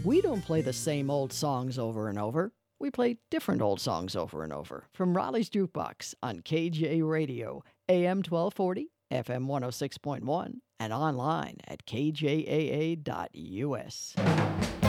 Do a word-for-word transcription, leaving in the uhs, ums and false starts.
We don't play the same old songs over and over. We play different old songs over and over from Raleigh's Jukebox on K J Radio, A M twelve forty, F M one oh six point one, and online at k j a a dot u s.